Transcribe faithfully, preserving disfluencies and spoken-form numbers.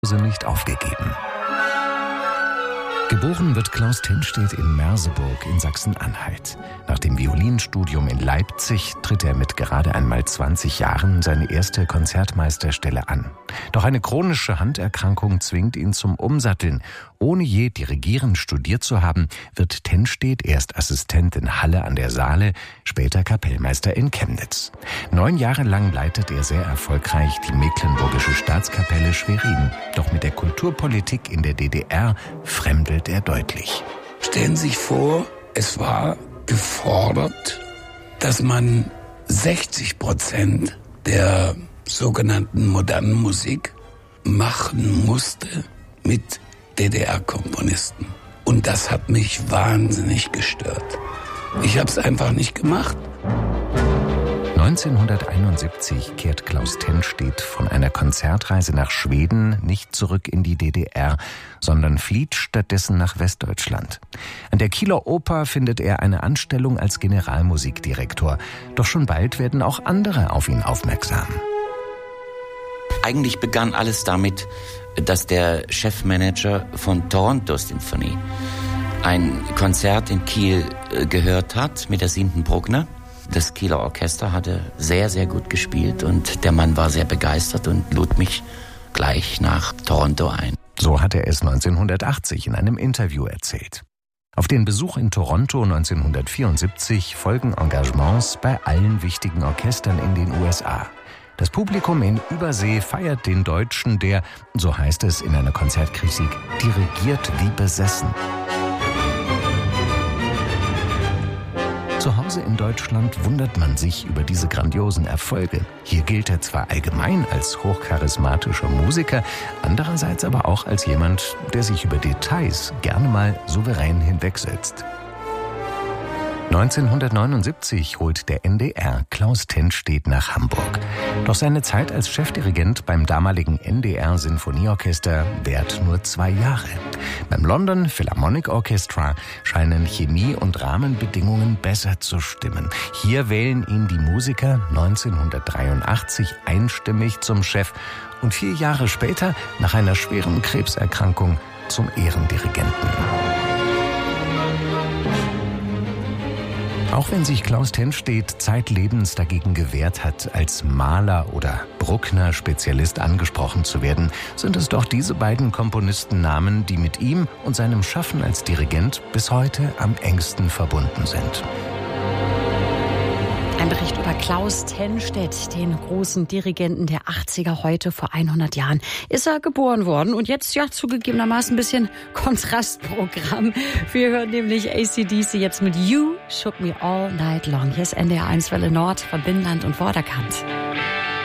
nicht aufgegeben. Geboren wird Klaus Tennstedt in Merseburg in Sachsen-Anhalt. Nach dem Violinstudium in Leipzig tritt er mit gerade einmal zwanzig Jahren seine erste Konzertmeisterstelle an. Doch eine chronische Handerkrankung zwingt ihn zum Umsatteln. Ohne je Dirigieren studiert zu haben, wird Tennstedt erst Assistent in Halle an der Saale, später Kapellmeister in Chemnitz. Neun Jahre lang leitet er sehr erfolgreich die Mecklenburgische Staatskapelle Schwerin. Doch mit der Kulturpolitik in der D D R fremdelt er deutlich. Stellen Sie sich vor, es war gefordert, dass man sechzig Prozent der sogenannten modernen Musik machen musste mit D D R-Komponisten. Und das hat mich wahnsinnig gestört. Ich habe es einfach nicht gemacht. neunzehnhunderteinundsiebzig kehrt Klaus Tennstedt von einer Konzertreise nach Schweden nicht zurück in die D D R, sondern flieht stattdessen nach Westdeutschland. An der Kieler Oper findet er eine Anstellung als Generalmusikdirektor. Doch schon bald werden auch andere auf ihn aufmerksam. Eigentlich begann alles damit, dass der Chefmanager von Toronto Symphony ein Konzert in Kiel gehört hat mit der siebten Bruckner. Das Kieler Orchester hatte sehr, sehr gut gespielt und der Mann war sehr begeistert und lud mich gleich nach Toronto ein. So hat er es neunzehnhundertachtzig in einem Interview erzählt. Auf den Besuch in Toronto neunzehnhundertvierundsiebzig folgen Engagements bei allen wichtigen Orchestern in den U S A. Das Publikum in Übersee feiert den Deutschen, der, so heißt es in einer Konzertkritik, dirigiert wie besessen. Zu Hause in Deutschland wundert man sich über diese grandiosen Erfolge. Hier gilt er zwar allgemein als hochcharismatischer Musiker, andererseits aber auch als jemand, der sich über Details gerne mal souverän hinwegsetzt. neunzehnhundertneunundsiebzig holt der N D R Klaus Tennstedt nach Hamburg. Doch seine Zeit als Chefdirigent beim damaligen N D R Sinfonieorchester währt nur zwei Jahre. Beim London Philharmonic Orchestra scheinen Chemie und Rahmenbedingungen besser zu stimmen. Hier wählen ihn die Musiker neunzehnhundertdreiundachtzig einstimmig zum Chef und vier Jahre später, nach einer schweren Krebserkrankung, zum Ehrendirigenten. Auch wenn sich Klaus Tennstedt zeitlebens dagegen gewehrt hat, als Mahler oder Bruckner-Spezialist angesprochen zu werden, sind es doch diese beiden Komponistennamen, die mit ihm und seinem Schaffen als Dirigent bis heute am engsten verbunden sind. Ein Bericht über Klaus Tennstedt, den großen Dirigenten der achtziger. Heute vor hundert Jahren ist er geboren worden. Und jetzt, ja, zugegebenermaßen ein bisschen Kontrastprogramm. Wir hören nämlich A C D C jetzt mit You Shook Me All Night Long. Hier ist N D R eins Welle Nord von Binnenland und Vorderkant.